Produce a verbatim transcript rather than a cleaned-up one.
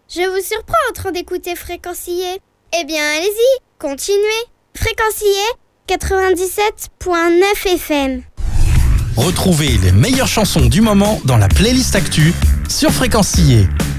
Je vous surprends en train d'écouter Fréquencier. Eh bien, allez-y, continuez. Fréquencier quatre-vingt-dix-sept virgule neuf F M. Retrouvez les meilleures chansons du moment dans la playlist Actu sur Fréquencier.